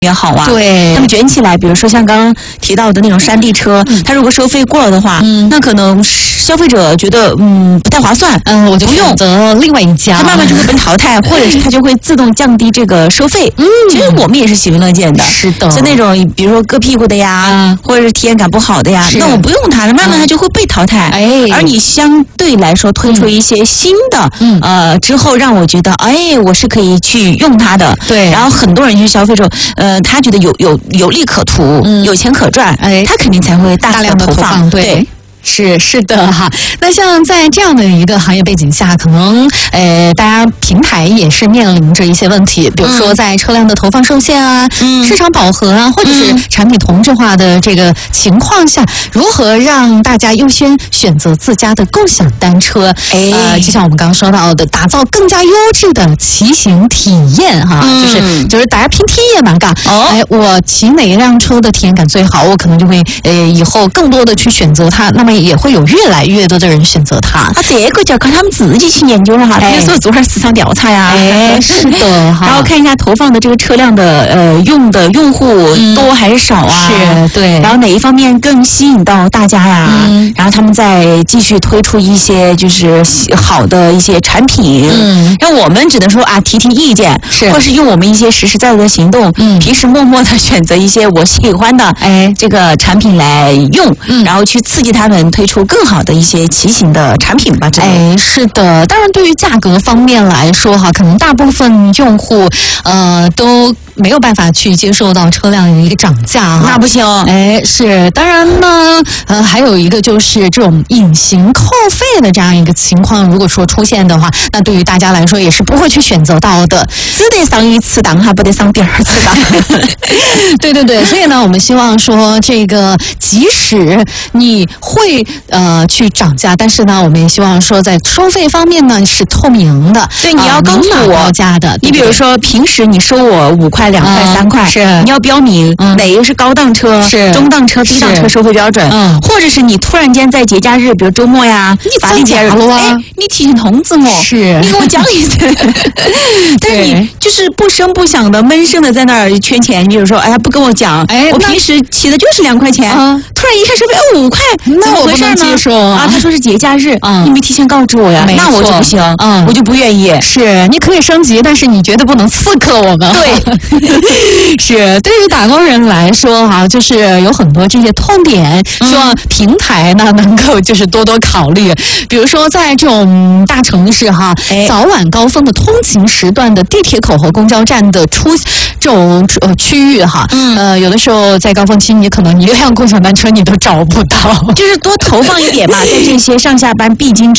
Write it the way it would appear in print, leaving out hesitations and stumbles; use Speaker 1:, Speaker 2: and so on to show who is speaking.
Speaker 1: 也好啊，
Speaker 2: 对，
Speaker 1: 他们卷起来，比如说像刚刚提到的那种山地车，它如果收费过了的话，那可能消费者觉得不太划算，
Speaker 2: 我就选择另外一家，
Speaker 1: 它慢慢就会被淘汰，或者是它就会自动降低这个收费。其实我们也是喜闻乐见的，
Speaker 2: 是的，
Speaker 1: 像那种比如说割屁股的呀，或者是体验感不好的呀，那我不用它，慢慢它就会被淘汰。而你相对来说推出一些新的，之后让我觉得，我是可以去用它的。
Speaker 2: 对，
Speaker 1: 然后很多人去消费之后，他觉得有利可图，有钱可赚，他肯定才会大量的投放。对。
Speaker 2: 是的哈，那像在这样的一个行业背景下，可能大家平台也是面临着一些问题，比如说在车辆的投放受限啊，市场饱和啊，或者是产品同质化的这个情况下，如何让大家优先选择自家的共享单车？就像我们刚刚说到的，打造更加优质的骑行体验哈，就是大家拼体验嘛，我骑哪一辆车的体验感最好，我可能就会以后更多的去选择它，那么也会有越来越多的人选择它。
Speaker 1: 这个就要靠他们自己去研究了哈，比如说做点市场调查呀，
Speaker 2: 是的哈，
Speaker 1: 然后看一下投放的这个车辆的用户多还是少啊？
Speaker 2: 是对，
Speaker 1: 然后哪一方面更吸引到大家呀？然后他们再继续推出一些就是好的一些产品。那我们只能说提意见，或是用我们一些实实在在的行动，平时默默的选择一些我喜欢的这个产品来用，然后去刺激他们推出更好的一些骑行的产品吧。
Speaker 2: 是的，当然对于价格方面来说哈，可能大部分用户都没有办法去接受到车辆的一个涨价哈，
Speaker 1: 那不行。
Speaker 2: 是，当然呢，还有一个就是这种隐形扣费的这样一个情况，如果说出现的话，那对于大家来说也是不会去选择到的，
Speaker 1: 只得上一次当，还不得上第二次当。
Speaker 2: 对，所以呢，我们希望说这个，即使你会去涨价，但是呢，我们也希望说在收费方面呢是透明的。
Speaker 1: 对，你要告诉我
Speaker 2: 报价的。
Speaker 1: 你比如说平时你收我5块、2块、3块，
Speaker 2: 是
Speaker 1: 你要标明哪个是高档车、中档车、低档车收费标准，或者是你突然间在节假日，比如周末呀、法定节日，你提前通知我，
Speaker 2: 是
Speaker 1: 你跟我讲一声。但是你就是不声不响的闷声的在那儿圈钱，你比如说不跟我讲，我平时骑的就是2块钱，突然一看收费5块，
Speaker 2: 那我不能接受
Speaker 1: 啊！他说是节假日，你没提前告知我呀，那我就不行，我就不愿意。
Speaker 2: 是，你可以升级，但是你绝对不能刺客我们。
Speaker 1: 对，
Speaker 2: 是对于打工人来说哈，就是有很多这些痛点，希望平台呢能够就是多多考虑。比如说在这种大城市哈，早晚高峰的通勤时段的地铁口和公交站的这种区域哈，有的时候在高峰期你可能一辆共享单车你都找不到，
Speaker 1: 就是多投放一点嘛，在这些上下班必经之